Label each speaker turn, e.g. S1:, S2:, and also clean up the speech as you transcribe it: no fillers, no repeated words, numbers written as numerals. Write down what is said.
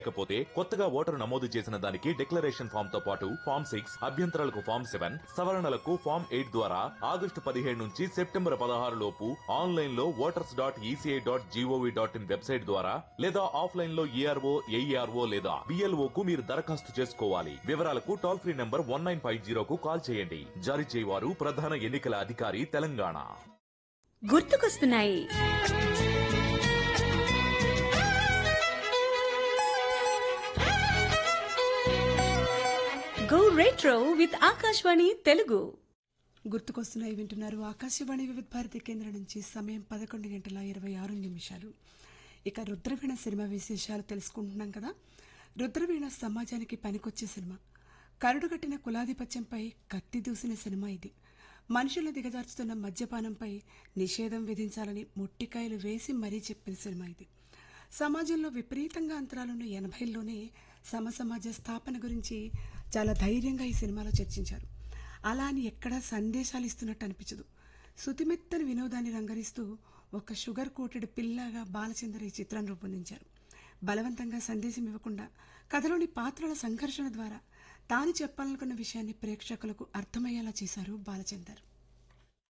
S1: లేకపోతే కొత్తగా ఓటరు నమోదు చేసిన దానికి డిక్లరేషన్ ఫామ్ తో పాటు ఫామ్ 6 అభ్యంతరాలకు ఫామ్ 7 సవరణలకు ఫామ్ 8 ద్వారా ఆగస్టు 17 నుంచి సెప్టెంబర్ 16 లోపు ఆన్లైన్ లో voters.eci.gov.in వెబ్సైట్ ద్వారా లేదా ఆఫ్లైన్ లో ఏఆర్ఓ ఏఈఆర్ఓ లేదా బిఎల్ఓ కు మీరు దరఖాస్తు చేసుకోవాలి. వివరాలకు టోల్ ఫ్రీ నంబర్ 1950 కు కాల్ చేయండి. జారీ చేయవారు ప్రధాన ఎన్నికల అధికారి తెలంగాణ.
S2: గుర్తుకొస్తున్నాయి. Go retro with Akashvani Telugu.
S3: గుర్తుకొస్తున్నాయి వింటున్నారు. ఆకాశవాణి వివిధ భారతి కేంద్రం నుంచి సమయం 11:26. ఇక రుద్రవీణ సినిమా విశేషాలు తెలుసుకుంటున్నాం కదా. రుద్రవీణ సమాజానికి పనికొచ్చే సినిమా. కరుడుగట్టిన కులాధిపత్యంపై కత్తి దూసిన సినిమా ఇది. మనుషులను దిగజార్చుతున్న మద్యపానంపై నిషేధం విధించాలని మొట్టికాయలు వేసి మరీ చెప్పిన సినిమా ఇది. సమాజంలో విపరీతంగా అంతరాలున్న 80ల్లోనే సమసమాజ స్థాపన గురించి చాలా ధైర్యంగా ఈ సినిమాలో చర్చించారు. అలా అని ఎక్కడా సందేశాలు ఇస్తున్నట్టు అనిపించదు. శుతిమెత్తని వినోదాన్ని రంగరిస్తూ ఒక షుగర్ కోటెడ్ పిల్లగా బాలచందర్ ఈ చిత్రం రూపొందించారు. బలవంతంగా సందేశం ఇవ్వకుండా కథలోని పాత్రల సంఘర్షణ ద్వారా తాను చెప్పాలనుకున్న విషయాన్ని ప్రేక్షకులకు అర్థమయ్యేలా చేశారు బాలచందర్.